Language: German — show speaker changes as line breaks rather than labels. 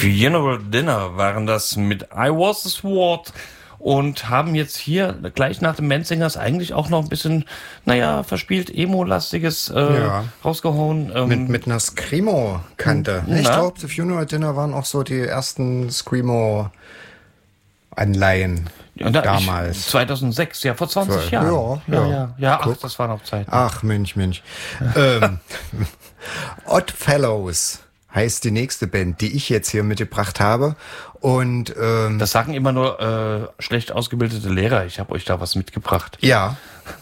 Funeral Dinner waren das mit I Was the Sword und haben jetzt hier gleich nach dem Menzingers eigentlich auch noch ein bisschen, verspielt Emo-lastiges rausgehauen.
Mit einer Screamo-Kante. Ich glaube, The Funeral Dinner waren auch so die ersten Screamo-Anleihen. Damals.
2006, vor 20 Jahren. Ja, das war noch Zeit.
Ach, Mensch. Odd Fellows heißt die nächste Band, die ich jetzt hier mitgebracht habe. Und
das sagen immer nur schlecht ausgebildete Lehrer. Ich habe euch da was mitgebracht.
Ja,